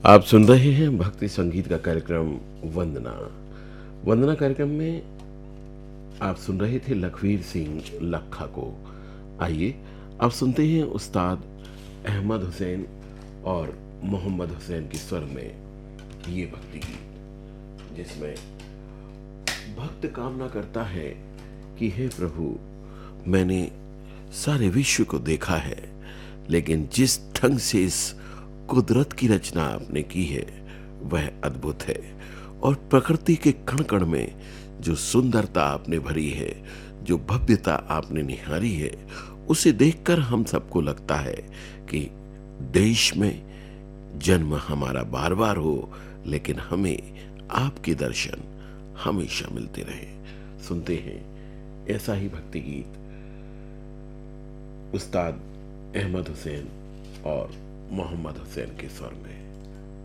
आप सुन रहे हैं भक्ति संगीत का कार्यक्रम वंदना। वंदना कार्यक्रम में आप सुन रहे थे लखवीर सिंह लखा को। आइए अब सुनते हैं उस्ताद अहमद हुसैन और मोहम्मद हुसैन के स्वर में ये भक्ति गीत, जिसमें भक्त कामना करता है कि हे प्रभु, मैंने सारे विश्व को देखा है, लेकिन जिस ढंग से इस कुदरत की रचना आपने की है वह अद्भुत है, और प्रकृति के कण कण में जो सुंदरता आपने भरी है, जो भव्यता आपने निहारी है, उसे देखकर हम सबको लगता है कि देश में जन्म हमारा बार बार हो, लेकिन हमें आपके दर्शन हमेशा मिलते रहे। सुनते हैं ऐसा ही भक्ति गीत उस्ताद अहमद हुसैन और मोहम्मद हुसैन के स्वर में।